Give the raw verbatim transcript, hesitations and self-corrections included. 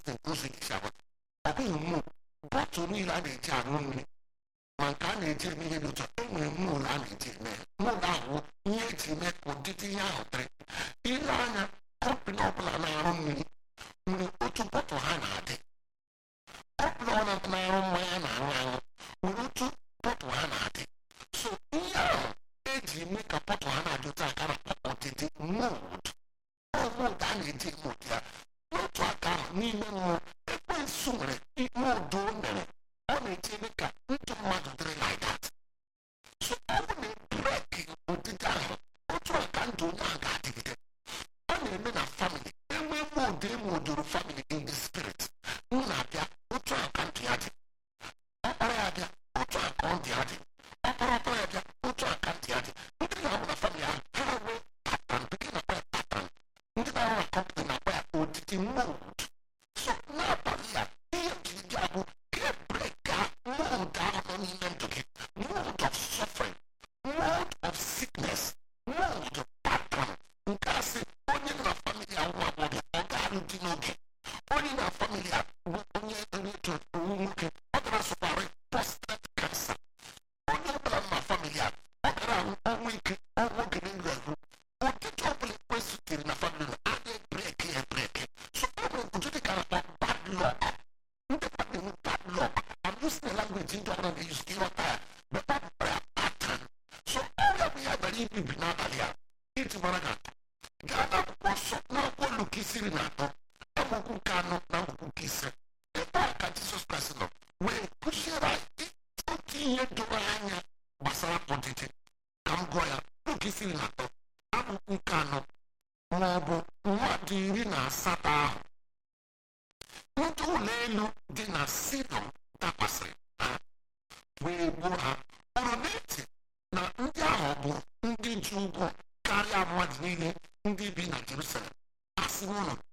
sistem ụzọ isi agwa ọ bụghị mmụọ bọtụl niile a na-eji aṅụ mmiri ma nke a na-eji eme ihe dị ụtọ enwere mmụọ a na-eji eme ya mmụọ ahụ ihe eji eme ka ụdịdị ihe ahụ dịrị ile anya kọmpani ọbụla na-arụ mmiri nwere otu bọtụl ha na-adị kọmpani ọbụla na-arụ mmanya na-aṅụ aṅụ nwere otu bọtụl ha na-adị so ihe ahụ eji eme ka bọtụl ha na-adị ụtọ aka na ọdịdị mold mold a na-eji eme ụdị ya n'otu aka ahụ n'ime mmụọ ekwensu nwere mold o mere ọ na-eji eme ka ndụ mmadụ dịrị like that so ọ bụ na breki ụdịdị ahụ otu aka ndụ onye ahụ ga-adịgide ọ na-eme na famili enwe mold emodoro famili in the spirit nna abịa otu aka ndụ ya dị ọkpara ya bịa otu aka ọ dị ya dị ọkpara ọkpara ya bịa otu aka ndụ ya dị ndị na-ahụ na famili ahụ ha nwee patan bekee na-akpa ya patan ndị na-ahụ na kọmpani na-akpa ya odidi mold so n'abalị ya ihe jiri gị abụ ka e breka mold ahụ nọ n'ime ndụ gị mold of suffering mold of sickness mold pattern nke asị onye na famili ahụ nwa agbọghọ ọ ga-alụ di n'oge onye na famili a bụ onye reto owu nwoke ọ gara sụkwarị prostate cancer onye ọbụla na famili a ọ gara ahụ ọnwụ ike ọnwụ oge n'elu ahụ ụdịdị ọbụla ekwesịtịrị na famili a na-ebreki ya ebreki so ọ bụ ụdịdị ka na bad luck ndị mmadụ enwe bad luck I'm using the language ndị ọbụla na-eyuzi ka ịghọta ya but ọ bụ ya pattern so ọrịa bụ ya gara ibibi n'abalị a iji mara ga atọ gaa n'akwụkwọ nsọ n'akwụkwọ Luk isi iri na atọ amaokwu nke anọ na amaokwu nke ise ebe a ka Jizọs Kraịst nọ wee kụziere anyị otu ihe doro anya gbasara ọdịdị ka m gụọ ya Luk isi iri na atọ amaokwu nke anọ ma ọ bụ mmadụ iri na asatọ ahụ ndị ụlọ elu dị na Sidọn dakwasịrị ha wee gbuo ha bụrụ n'eti na ndị ahụ bụ ndị ji ụgwọ karịa mmadụ niile ndị bi na Jerusalem asị ụlọ